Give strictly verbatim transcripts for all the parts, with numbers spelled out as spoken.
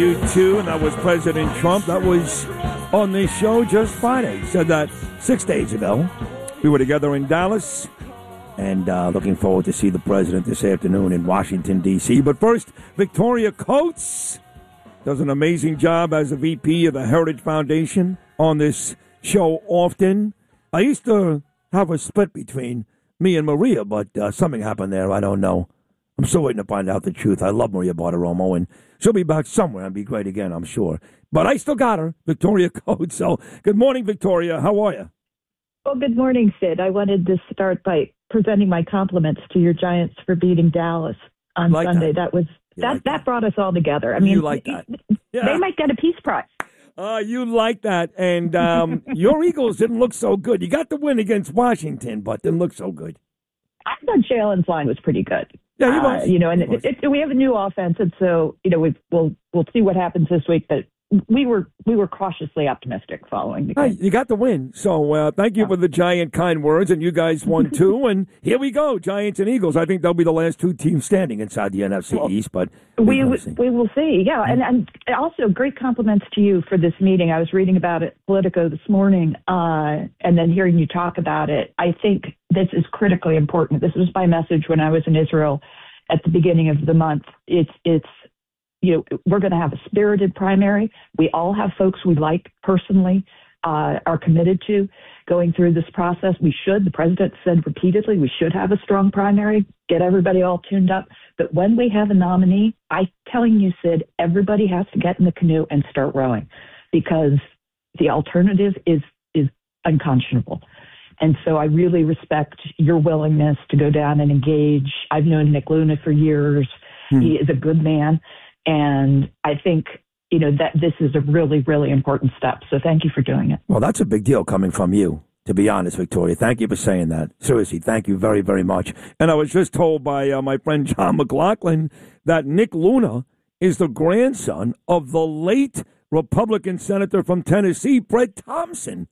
You too, and that was President Trump. That was on this show just Friday. He said that six days ago. We were together in Dallas, and uh, looking forward to see the president this afternoon in Washington, D C But first, Victoria Coates does an amazing job as a V P of the Heritage Foundation on this show often. I used to have a split between me and Maria, but uh, something happened there. I don't know. I'm still waiting to find out the truth. I love Maria Bartiromo, and she'll be back somewhere and be great again, I'm sure. But I still got her, Victoria Coates. So good morning, Victoria. How are you? Well, good morning, Sid. I wanted to start by presenting my compliments to your Giants for beating Dallas on like Sunday. That, that was that, like that that brought us all together. I mean, you like that. Yeah. They might get a Peace Prize. Uh, you like that. And um, your Eagles didn't look so good. You got the win against Washington, but didn't look so good. I thought Jalen's line was pretty good. Yeah, he was. Uh, you know, and it, it, it, we have a new offense, and so you know we, we'll we'll see what happens this week. But we were we were cautiously optimistic following the game. Hey, you got the win, so uh, thank you yeah. for the Giant kind words, and you guys won too. And here we go, Giants and Eagles. I think they'll be the last two teams standing inside the N F C well, East, but we we will see. Yeah, and and also great compliments to you for this meeting. I was reading about it Politico this morning, uh, and then hearing you talk about it. I think this is critically important. This was my message when I was in Israel at the beginning of the month. It's it's. You know, we're going to have a spirited primary. We all have folks we like personally, uh, are committed to going through this process. We should. The president said repeatedly we should have a strong primary, get everybody all tuned up. But when we have a nominee, I'm telling you, Sid, everybody has to get in the canoe and start rowing because the alternative is is unconscionable. And so I really respect your willingness to go down and engage. I've known Nick Luna for years. Hmm. He is a good man. And I think, you know, that this is a really, really important step. So thank you for doing it. Well, that's a big deal coming from you, to be honest, Victoria. Thank you for saying that. Seriously, thank you very, very much. And I was just told by uh, my friend John McLaughlin that Nick Luna is the grandson of the late Republican senator from Tennessee, Fred Thompson.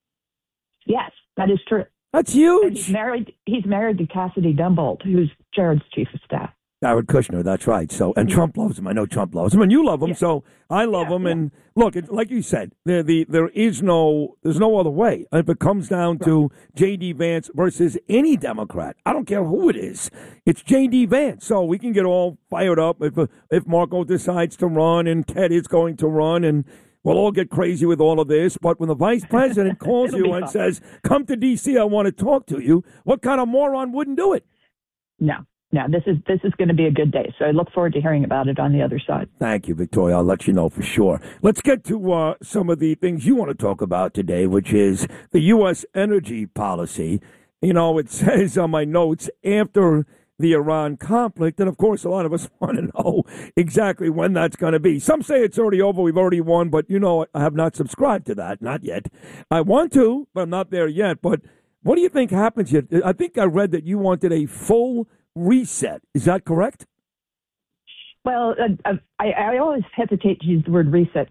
Yes, that is true. That's huge. And he's married. He's married to Cassidy Dumbolt, who's Jared's chief of staff. Jared Kushner, that's right. So, and Trump loves him. I know Trump loves him, and you love him. Yeah. So I love yeah, him. Yeah. And look, it, like you said, there, the there is no, there's no other way. If it comes down right. to J D. Vance versus any Democrat, I don't care who it is. It's J D. Vance. So we can get all fired up if if Marco decides to run and Ted is going to run, and we'll all get crazy with all of this. But when the vice president calls you and fun. says, "Come to D C, I want to talk to you," what kind of moron wouldn't do it? No. No, this is this is going to be a good day, so I look forward to hearing about it on the other side. Thank you, Victoria. I'll let you know for sure. Let's get to uh, some of the things you want to talk about today, which is the U S energy policy. You know, it says on my notes, after the Iran conflict, and of course a lot of us want to know exactly when that's going to be. Some say it's already over, we've already won, but you know, I have not subscribed to that, not yet. I want to, but I'm not there yet. But what do you think happens here? I think I read that you wanted a full reset. Is that correct? Well, uh, I, I always hesitate to use the word reset